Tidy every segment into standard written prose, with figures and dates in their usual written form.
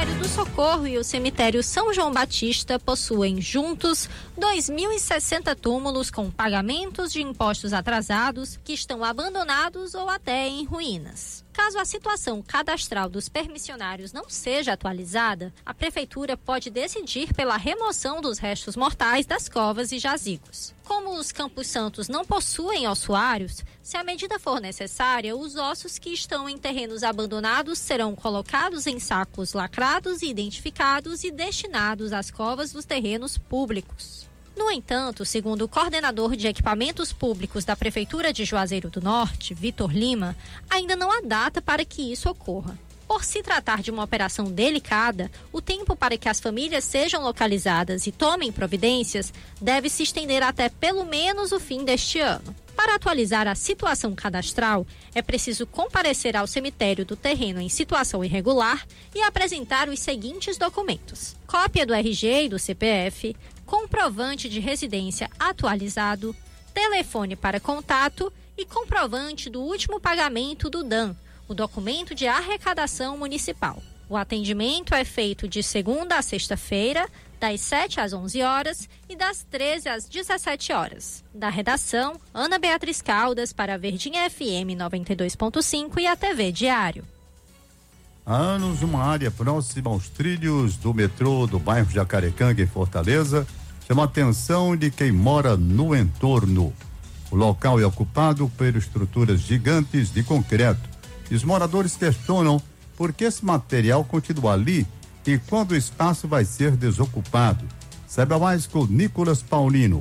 cemitério do Socorro e o cemitério São João Batista possuem juntos 2.060 túmulos com pagamentos de impostos atrasados que estão abandonados ou até em ruínas. Caso a situação cadastral dos permissionários não seja atualizada, a Prefeitura pode decidir pela remoção dos restos mortais das covas e jazigos. Como os Campos Santos não possuem ossuários, se a medida for necessária, os ossos que estão em terrenos abandonados serão colocados em sacos lacrados e identificados e destinados às covas dos terrenos públicos. No entanto, segundo o coordenador de equipamentos públicos da Prefeitura de Juazeiro do Norte, Vitor Lima, ainda não há data para que isso ocorra. Por se tratar de uma operação delicada, o tempo para que as famílias sejam localizadas e tomem providências deve se estender até pelo menos o fim deste ano. Para atualizar a situação cadastral, é preciso comparecer ao cemitério do terreno em situação irregular e apresentar os seguintes documentos: cópia do RG e do CPF, comprovante de residência atualizado, telefone para contato e comprovante do último pagamento do DAM, o documento de arrecadação municipal. O atendimento é feito de segunda a sexta-feira, das 7 às 11 horas e das 13 às 17 horas. Da redação, Ana Beatriz Caldas para a Verdinha FM 92.5 e a TV Diário. Há anos, uma área próxima aos trilhos do metrô do bairro Jacarecanga, em Fortaleza, chama a atenção de quem mora no entorno. O local é ocupado por estruturas gigantes de concreto. E os moradores questionam por que esse material continua ali e quando o espaço vai ser desocupado. Saiba mais com Nicolas Paulino.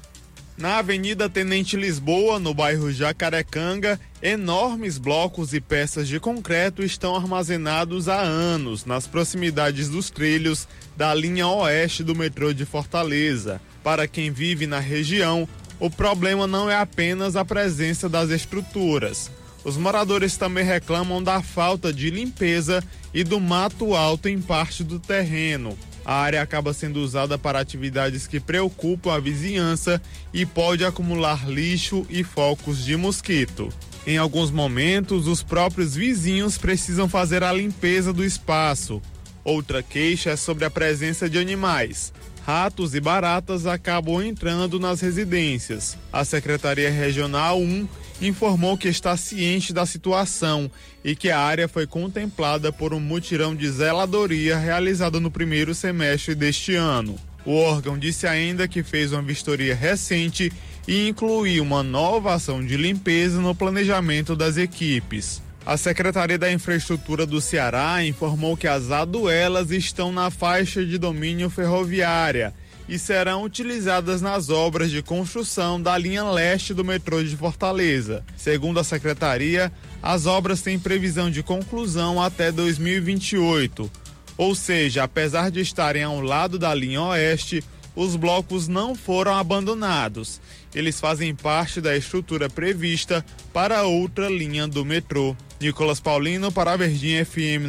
Na Avenida Tenente Lisboa, no bairro Jacarecanga, enormes blocos e peças de concreto estão armazenados há anos nas proximidades dos trilhos da linha oeste do metrô de Fortaleza. Para quem vive na região, o problema não é apenas a presença das estruturas. Os moradores também reclamam da falta de limpeza e do mato alto em parte do terreno. A área acaba sendo usada para atividades que preocupam a vizinhança e pode acumular lixo e focos de mosquito. Em alguns momentos, os próprios vizinhos precisam fazer a limpeza do espaço. Outra queixa é sobre a presença de animais. Ratos e baratas acabam entrando nas residências. A Secretaria Regional 1 informou que está ciente da situação e que a área foi contemplada por um mutirão de zeladoria realizado no primeiro semestre deste ano. O órgão disse ainda que fez uma vistoria recente e incluiu uma nova ação de limpeza no planejamento das equipes. A Secretaria da Infraestrutura do Ceará informou que as aduelas estão na faixa de domínio ferroviária e serão utilizadas nas obras de construção da linha leste do metrô de Fortaleza. Segundo a Secretaria, as obras têm previsão de conclusão até 2028. Ou seja, apesar de estarem ao lado da linha oeste, os blocos não foram abandonados. Eles fazem parte da estrutura prevista para outra linha do metrô. Nicolas Paulino para a Verdinha FM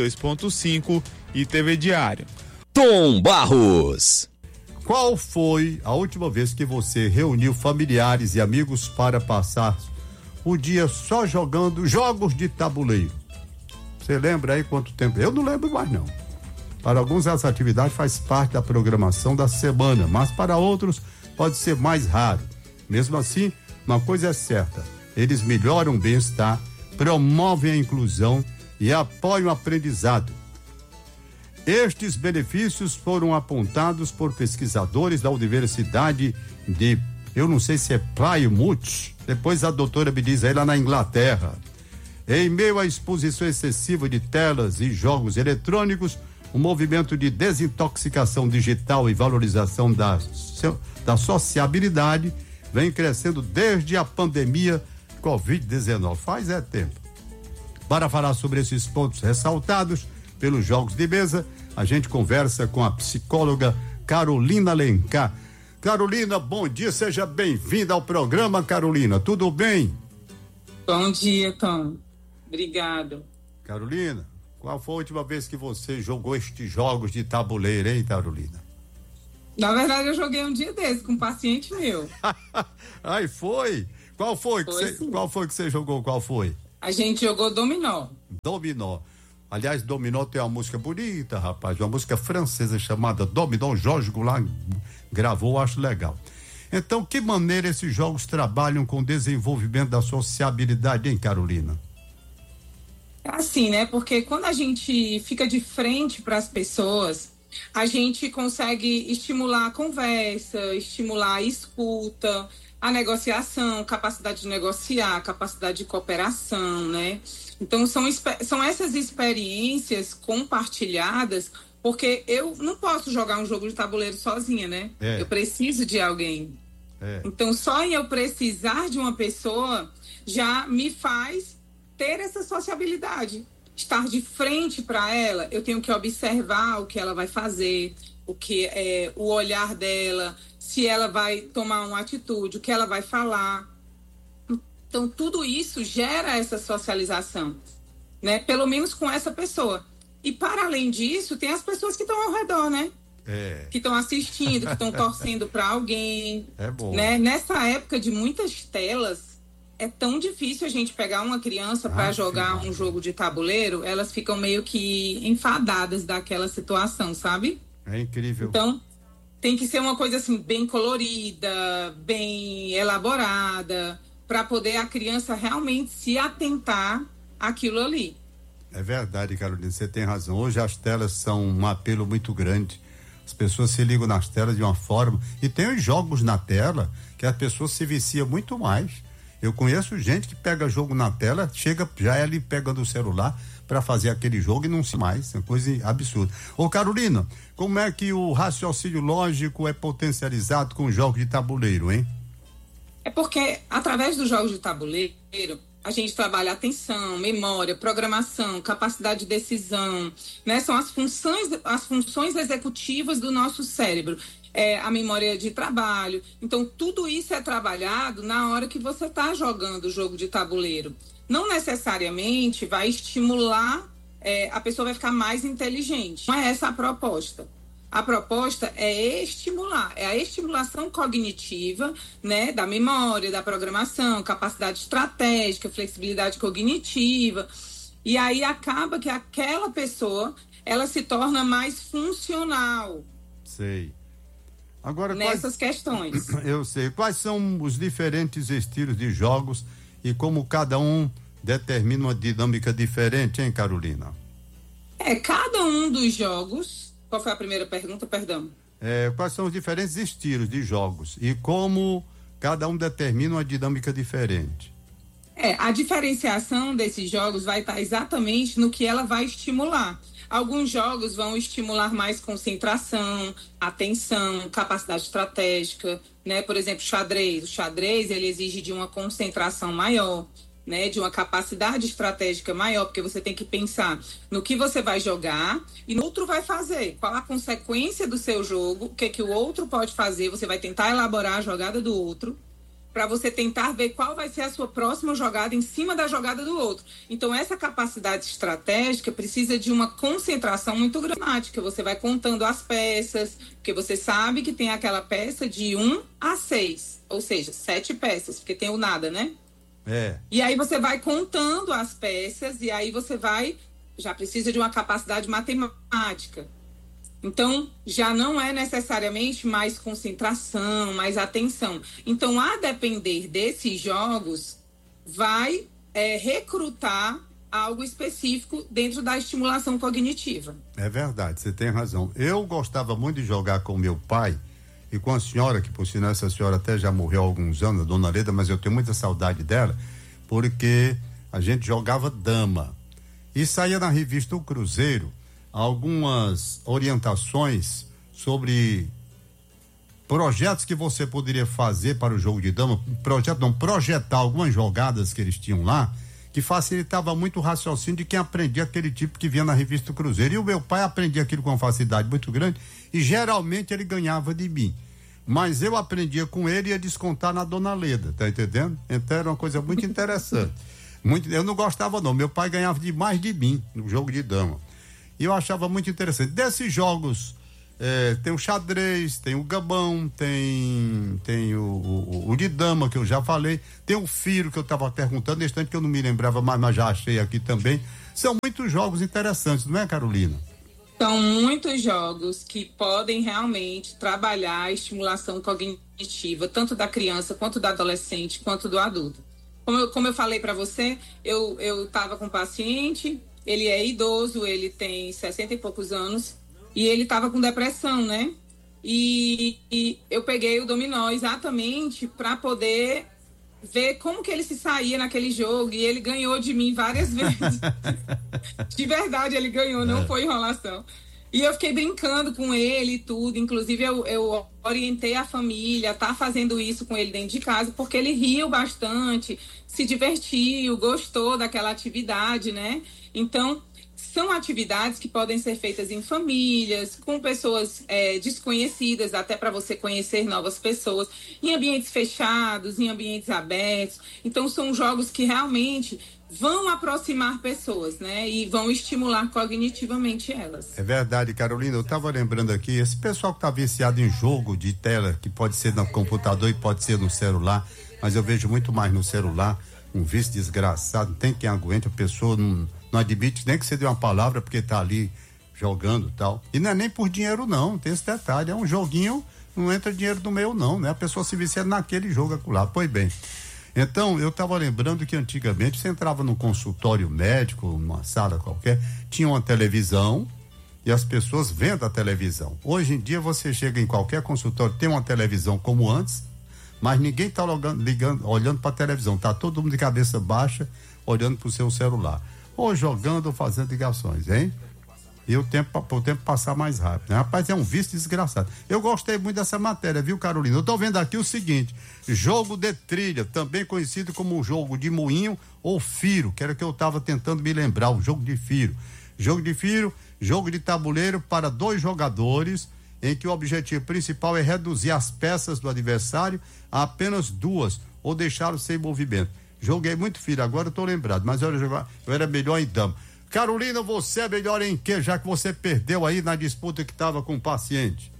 92.5 e TV Diário. Tom Barros. Qual foi a última vez que você reuniu familiares e amigos para passar o dia só jogando jogos de tabuleiro? Você lembra aí quanto tempo? Eu não lembro mais não. Para alguns essa atividade faz parte da programação da semana, mas para outros pode ser mais raro. Mesmo assim, uma coisa é certa, eles melhoram o bem-estar, promovem a inclusão e apoiam o aprendizado. Estes benefícios foram apontados por pesquisadores da Universidade de, eu não sei se é Plymouth, depois a doutora me diz aí, lá na Inglaterra. Em meio à exposição excessiva de telas e jogos eletrônicos, o movimento de desintoxicação digital e valorização da sociabilidade vem crescendo desde a pandemia Covid-19. Faz tempo. Para falar sobre esses pontos ressaltados pelos jogos de mesa, a gente conversa com a psicóloga Carolina Alencar. Carolina, bom dia, seja bem-vinda ao programa, Carolina, tudo bem? Bom dia, Tom. Obrigado. Carolina, qual foi a última vez que você jogou estes jogos de tabuleiro, hein, Carolina? Na verdade, eu joguei um dia desse com um paciente meu. Ai, foi? Qual foi que você jogou? Qual foi? A gente jogou dominó. Dominó. Aliás, Dominó tem uma música bonita, rapaz, uma música francesa chamada Dominó, Jorge Goulart gravou, acho legal. Então, que maneira esses jogos trabalham com o desenvolvimento da sociabilidade, hein, Carolina? É assim, né? Porque quando a gente fica de frente para as pessoas, a gente consegue estimular a conversa, estimular a escuta, a negociação, capacidade de negociar, capacidade de cooperação, né? Então, são essas experiências compartilhadas, porque eu não posso jogar um jogo de tabuleiro sozinha, né? Eu preciso de alguém. Então, só em eu precisar de uma pessoa já me faz ter essa sociabilidade. Estar de frente para ela, eu tenho que observar o que ela vai fazer, o que é o olhar dela, se ela vai tomar uma atitude, o que ela vai falar. Então, tudo isso gera essa socialização, né? Pelo menos com essa pessoa. E, para além disso, tem as pessoas que estão ao redor, né? Que estão assistindo, que estão torcendo para alguém. É bom. Né? Nessa época de muitas telas, é tão difícil a gente pegar uma criança para jogar um jogo de tabuleiro, elas ficam meio que enfadadas daquela situação, sabe? É incrível. Então, tem que ser uma coisa assim, bem colorida, bem elaborada, para poder a criança realmente se atentar àquilo ali. É verdade, Carolina, você tem razão. Hoje as telas são um apelo muito grande. As pessoas se ligam nas telas de uma forma. E tem os jogos na tela que as pessoas se viciam muito mais. Eu conheço gente que pega jogo na tela, chega já ele pegando o celular para fazer aquele jogo e não se mais. É uma coisa absurda. Ô, Carolina, como é que o raciocínio lógico é potencializado com jogos de tabuleiro, hein? É porque, através dos jogos de tabuleiro, a gente trabalha atenção, memória, programação, capacidade de decisão, né? São as funções executivas do nosso cérebro. A memória de trabalho. Então, tudo isso é trabalhado na hora que você está jogando o jogo de tabuleiro. Não necessariamente vai estimular, a pessoa vai ficar mais inteligente. Não é essa a proposta. A proposta é estimular, é a estimulação cognitiva, né, da memória, da programação, capacidade estratégica, flexibilidade cognitiva. E aí acaba que aquela pessoa, ela se torna mais funcional. Sei. Agora, nessas questões. Eu sei. Quais são os diferentes estilos de jogos e como cada um determina uma dinâmica diferente, hein, Carolina? Cada um dos jogos... Qual foi a primeira pergunta, perdão? Quais são os diferentes estilos de jogos e como cada um determina uma dinâmica diferente? A diferenciação desses jogos vai estar exatamente no que ela vai estimular. Alguns jogos vão estimular mais concentração, atenção, capacidade estratégica, né? Por exemplo, xadrez. O xadrez, ele exige de uma concentração maior, né? De uma capacidade estratégica maior, porque você tem que pensar no que você vai jogar e no outro vai fazer. Qual a consequência do seu jogo, o que o outro pode fazer, você vai tentar elaborar a jogada do outro, para você tentar ver qual vai ser a sua próxima jogada em cima da jogada do outro. Então, essa capacidade estratégica precisa de uma concentração muito dramática. Você vai contando as peças, porque você sabe que tem aquela peça de 1 a 6, ou seja, 7 peças, porque tem o nada, né? E aí você vai contando as peças e aí você já precisa de uma capacidade matemática. Então, já não é necessariamente mais concentração, mais atenção. Então, a depender desses jogos, vai recrutar algo específico dentro da estimulação cognitiva. É verdade, você tem razão. Eu gostava muito de jogar com meu pai e com a senhora, que por sinal essa senhora até já morreu há alguns anos, a dona Leda, mas eu tenho muita saudade dela, porque a gente jogava dama. E saía na revista O Cruzeiro algumas orientações sobre projetos que você poderia fazer para o jogo de dama, projetar algumas jogadas que eles tinham lá, que facilitava muito o raciocínio de quem aprendia aquele tipo que vinha na revista Cruzeiro. E o meu pai aprendia aquilo com uma facilidade muito grande e geralmente ele ganhava de mim. Mas eu aprendia com ele e ia descontar na dona Leda, tá entendendo? Então era uma coisa muito interessante. Eu não gostava não, meu pai ganhava demais de mim no jogo de dama. E eu achava muito interessante. Desses jogos Tem o xadrez, tem o gambão, tem o de dama, que eu já falei, tem o firo, que eu estava perguntando, nesse instante que eu não me lembrava mais, mas já achei aqui também. São muitos jogos interessantes, não é, Carolina? São muitos jogos que podem realmente trabalhar a estimulação cognitiva, tanto da criança, quanto do adolescente, quanto do adulto. Como eu falei para você, eu estava com um paciente, ele é idoso, ele tem 60 e poucos anos, e ele estava com depressão, né? E eu peguei o dominó exatamente para poder ver como que ele se saía naquele jogo, e ele ganhou de mim várias vezes. De verdade, ele ganhou, não foi enrolação. E eu fiquei brincando com ele e tudo, inclusive eu orientei a família a tá fazendo isso com ele dentro de casa, porque ele riu bastante, se divertiu, gostou daquela atividade, né? Então, são atividades que podem ser feitas em famílias, com pessoas desconhecidas, até para você conhecer novas pessoas, em ambientes fechados, em ambientes abertos. Então, são jogos que realmente vão aproximar pessoas, né? E vão estimular cognitivamente elas. É verdade, Carolina. Eu estava lembrando aqui, esse pessoal que está viciado em jogo de tela, que pode ser no computador e pode ser no celular, mas eu vejo muito mais no celular, um vício desgraçado, não tem quem aguente, a pessoa não admite nem que você dê uma palavra porque tá ali jogando e tal. E não é nem por dinheiro não, tem esse detalhe, é um joguinho, não entra dinheiro no meio não, né? A pessoa se vicia naquele jogo acolá. Pois bem, então eu tava lembrando que antigamente você entrava num consultório médico, numa sala qualquer, tinha uma televisão e as pessoas vendo a televisão. Hoje em dia você chega em qualquer consultório, tem uma televisão como antes, mas ninguém tá olhando para a televisão, tá todo mundo de cabeça baixa olhando para o seu celular, ou jogando ou fazendo ligações, hein? E o tempo passar mais rápido, né? Rapaz, é um vício desgraçado. Eu gostei muito dessa matéria, viu, Carolina? Eu tô vendo aqui o seguinte: jogo de trilha, também conhecido como jogo de moinho ou firo, que era que eu tava tentando me lembrar, o jogo de firo. Jogo de firo, jogo de tabuleiro para 2 jogadores, em que o objetivo principal é reduzir as peças do adversário a apenas 2 ou deixá-lo sem movimento. Joguei muito firo, agora eu tô lembrado, mas eu era melhor em dama. Carolina, você é melhor em quê, já que você perdeu aí na disputa que estava com o paciente?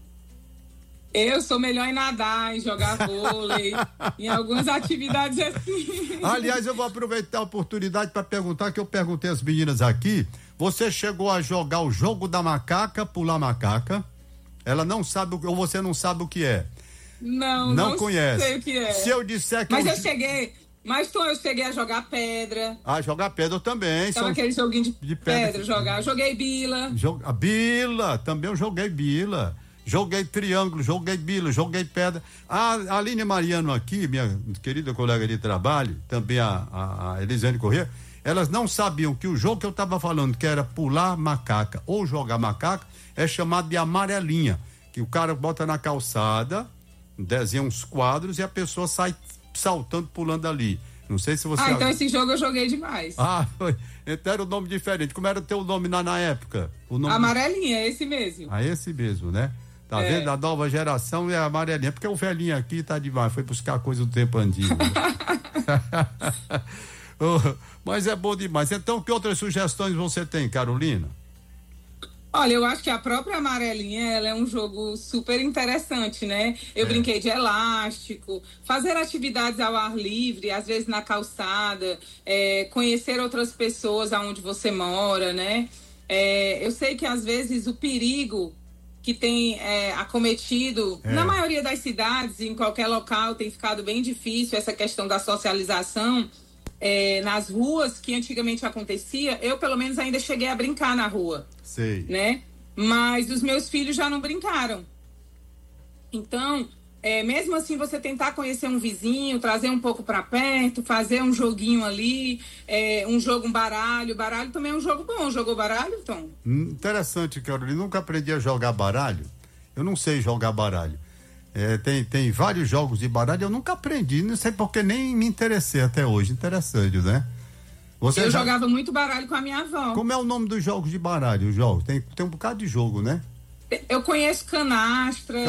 Eu sou melhor em nadar, em jogar vôlei, em algumas atividades assim. Aliás, eu vou aproveitar a oportunidade para perguntar, que eu perguntei às meninas aqui, você chegou a jogar o jogo da macaca, pular macaca? Ela não sabe, ou você não sabe o que é? Não conhece. Sei o que é. Se eu disser que Mas eu cheguei a jogar pedra. Ah, jogar pedra eu também. Sabe aquele joguinho de pedra jogar? Eu joguei bila. Bila, também eu joguei bila. Joguei triângulo, joguei bila, joguei pedra. A Aline Mariano aqui, minha querida colega de trabalho, também a Elisiane Corrêa, elas não sabiam que o jogo que eu estava falando, que era pular macaca ou jogar macaca, é chamado de amarelinha, que o cara bota na calçada, desenha uns quadros e a pessoa sai saltando, pulando ali. Não sei se você... então esse jogo eu joguei demais. Foi. Então era um nome diferente. Como era o teu nome na época? O nome Amarelinha, é esse mesmo. Esse mesmo, né? Tá vendo? A nova geração é a amarelinha. Porque o velhinho aqui tá demais. Foi buscar coisa do tempo antigo. Né? Mas é bom demais. Então, que outras sugestões você tem, Carolina? Olha, eu acho que a própria amarelinha, ela é um jogo super interessante, né? Eu brinquei de elástico, fazer atividades ao ar livre, às vezes na calçada, conhecer outras pessoas aonde você mora, né? Eu sei que às vezes o perigo que tem acometido, na maioria das cidades, em qualquer local, tem ficado bem difícil essa questão da socialização. Nas ruas, que antigamente acontecia, eu pelo menos ainda cheguei a brincar na rua. Sei. Né? Mas os meus filhos já não brincaram. Então, mesmo assim, você tentar conhecer um vizinho, trazer um pouco para perto, fazer um joguinho ali, um baralho. Baralho também é um jogo bom. Jogou baralho, Tom? Interessante, Carolina. Nunca aprendi a jogar baralho. Eu não sei jogar baralho. Tem vários jogos de baralho, eu nunca aprendi, não sei porque nem me interessei até hoje. Interessante, né? Eu jogava muito baralho com a minha avó. Como é o nome dos jogos de baralho? Tem um bocado de jogo, né? Eu conheço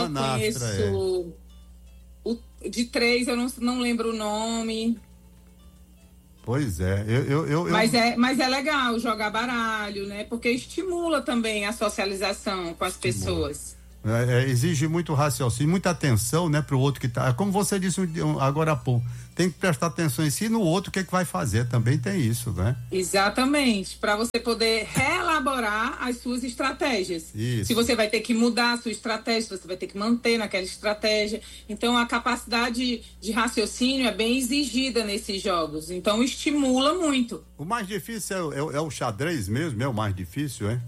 conheço o de 3, eu não lembro o nome. Pois é, Mas é legal jogar baralho, né? Porque estimula também a socialização com as pessoas. Exige muito raciocínio, muita atenção, né, para o outro que tá. Como você disse agora há pouco, tem que prestar atenção em si e no outro o que é que vai fazer. Também tem isso, né? Exatamente, para você poder reelaborar as suas estratégias. Isso. Se você vai ter que mudar a sua estratégia, você vai ter que manter naquela estratégia. Então a capacidade de raciocínio é bem exigida nesses jogos. Então estimula muito. O mais difícil é o xadrez mesmo? É o mais difícil, é?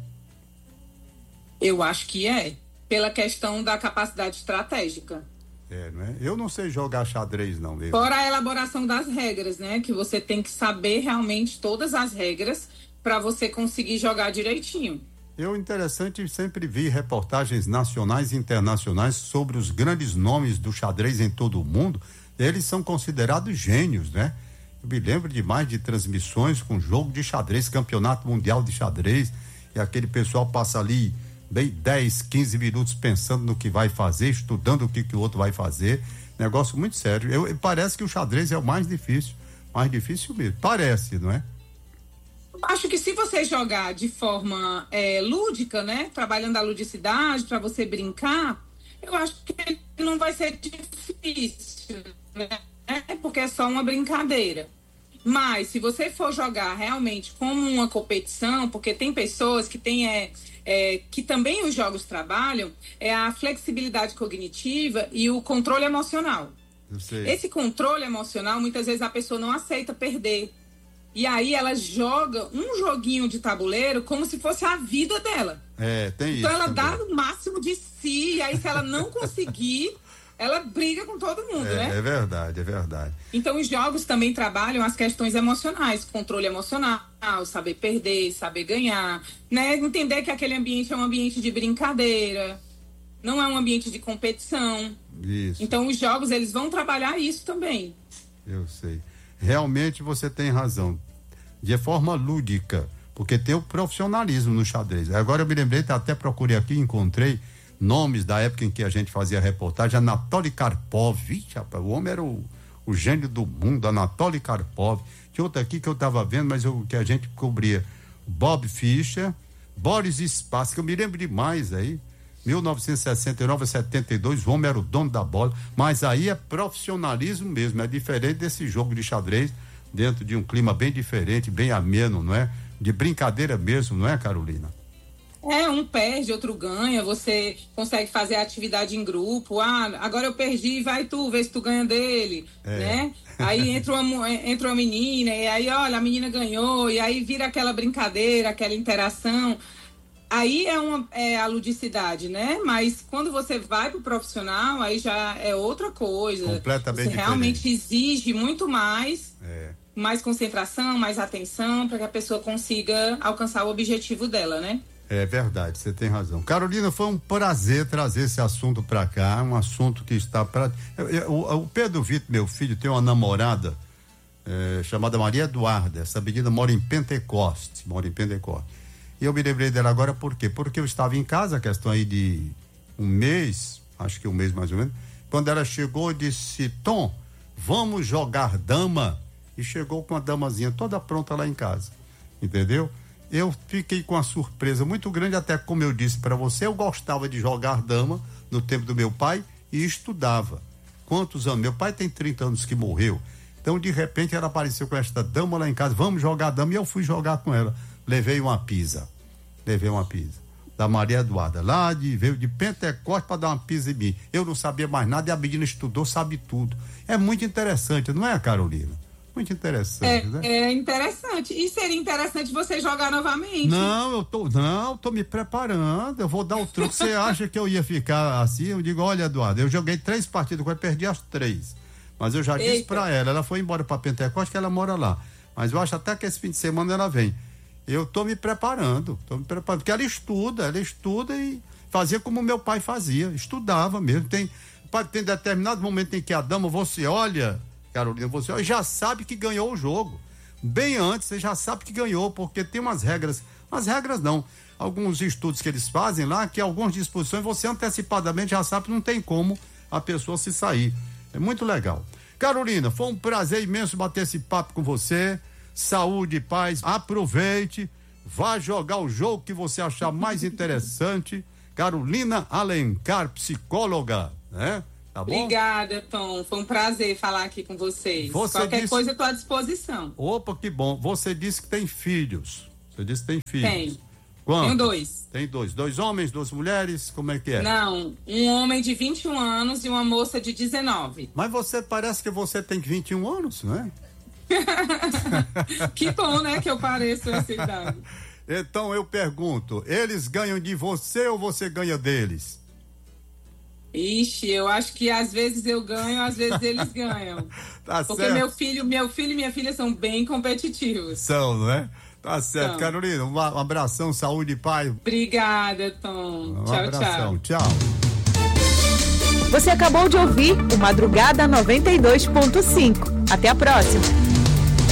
Eu acho que é. Pela questão da capacidade estratégica. Né? Eu não sei jogar xadrez, não. Fora a elaboração das regras, né? Que você tem que saber realmente todas as regras para você conseguir jogar direitinho. Interessante, sempre vi reportagens nacionais e internacionais sobre os grandes nomes do xadrez em todo o mundo. Eles são considerados gênios, né? Eu me lembro demais de transmissões com jogo de xadrez, campeonato mundial de xadrez, e aquele pessoal passa ali bem 10, 15 minutos pensando no que vai fazer, estudando o que o outro vai fazer. Negócio muito sério. Parece que o xadrez é o mais difícil mesmo. Parece, não é? Acho que se você jogar de forma lúdica, né? Trabalhando a ludicidade para você brincar, eu acho que não vai ser difícil, né? Porque é só uma brincadeira. Mas se você for jogar realmente como uma competição, porque tem pessoas que têm que também os jogos trabalham, é a flexibilidade cognitiva e o controle emocional. Esse controle emocional, muitas vezes a pessoa não aceita perder. E aí ela joga um joguinho de tabuleiro como se fosse a vida dela. Tem então isso ela também. dá o máximo de si, e aí se ela não conseguir, ela briga com todo mundo, né? É verdade. Então os jogos também trabalham as questões emocionais, controle emocional, saber perder, saber ganhar, né? Entender que aquele ambiente é um ambiente de brincadeira, não é um ambiente de competição. Isso. Então os jogos, eles vão trabalhar isso também. Eu sei. Realmente você tem razão. De forma lúdica, porque tem o profissionalismo no xadrez. Agora eu me lembrei, até procurei aqui, encontrei nomes da época em que a gente fazia reportagem. Anatoly Karpov, vixe, rapaz, o homem era o gênio do mundo, Anatoly Karpov. Tinha outro aqui que eu estava vendo, mas que a gente cobria. Bob Fischer, Boris Spassky, eu me lembro demais aí. 1969 a 72, o homem era o dono da bola, mas aí é profissionalismo mesmo, é diferente desse jogo de xadrez, dentro de um clima bem diferente, bem ameno, não é? De brincadeira mesmo, não é, Carolina? Um perde, outro ganha, você consegue fazer a atividade em grupo. Agora eu perdi, vai tu, vê se tu ganha dele, né? Aí entra uma menina, e aí, olha, a menina ganhou, e aí vira aquela brincadeira, aquela interação. Aí é a ludicidade, né? Mas quando você vai pro profissional, aí já é outra coisa. Completamente diferente. Realmente exige muito mais, mais concentração, mais atenção, para que a pessoa consiga alcançar o objetivo dela, né? É verdade, você tem razão. Carolina, foi um prazer trazer esse assunto para cá, um assunto que está para... O Pedro Vitor, meu filho, tem uma namorada chamada Maria Eduarda. Essa menina mora em Pentecoste. E eu me lembrei dela agora por quê? Porque eu estava em casa, questão aí de um mês, acho que um mês mais ou menos, quando ela chegou e disse: Tom, vamos jogar dama? E chegou com uma damazinha toda pronta lá em casa, entendeu? Eu fiquei com uma surpresa muito grande, até como eu disse para você, eu gostava de jogar dama no tempo do meu pai e estudava. Quantos anos? Meu pai tem 30 anos que morreu. Então, de repente, ela apareceu com esta dama lá em casa, vamos jogar dama, e eu fui jogar com ela. Levei uma pisa da Maria Eduarda, veio de Pentecoste para dar uma pisa em mim. Eu não sabia mais nada e a menina estudou, sabe tudo. É muito interessante, não é, Carolina? Muito interessante, né? É interessante. E seria interessante você jogar novamente. Não, tô me preparando. Eu vou dar o truque. Você acha que eu ia ficar assim? Eu digo: olha, Eduardo, eu joguei 3 partidas com ela, perdi as 3. Mas eu já disse pra ela foi embora pra Pentecoste, que ela mora lá. Mas eu acho até que esse fim de semana ela vem. Eu tô me preparando, porque ela estuda e fazia como meu pai fazia, estudava mesmo. Tem determinado momento em que a dama, você olha, Carolina, você olha, já sabe que ganhou o jogo. Bem antes, você já sabe que ganhou, porque tem umas regras não, alguns estudos que eles fazem lá, que algumas disposições você antecipadamente já sabe que não tem como a pessoa se sair. É muito legal. Carolina, foi um prazer imenso bater esse papo com você. saúde e paz. Aproveite, vá jogar o jogo que você achar mais interessante. Carolina Alencar, psicóloga, né? Tá bom? Obrigada, Tom. Foi um prazer falar aqui com vocês. Qualquer coisa eu estou à disposição. Opa, que bom. Você disse que tem filhos. Você disse que tem filhos. Tem. Quantos? Tenho 2. Tem 2. 2 homens, 2 mulheres? Como é que é? Não, um homem de 21 anos e uma moça de 19. Mas parece que você tem 21 anos, não é? Que bom, né, que eu pareço essa idade. Então eu pergunto, eles ganham de você ou você ganha deles? Ixi, eu acho que às vezes eu ganho, às vezes eles ganham. Tá Porque certo. meu filho e minha filha são bem competitivos. São, não é? Tá certo. São. Carolina, um abração, saúde e paz. Obrigada, Tom. Tchau, abração. Tchau. Você acabou de ouvir o Madrugada 92.5. Até a próxima.